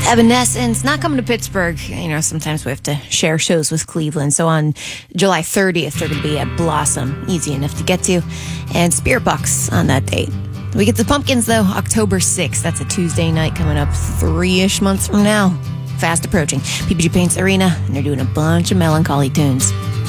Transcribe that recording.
Evanescence, not coming to Pittsburgh. Sometimes we have to share shows with Cleveland. So on July 30th, they're going to be at Blossom. Easy enough to get to. And Spirit Box on that date. We get the Pumpkins, though, October 6th. That's a Tuesday night coming up 3-ish months from now. Fast approaching. PPG Paints Arena, and they're doing a bunch of melancholy tunes.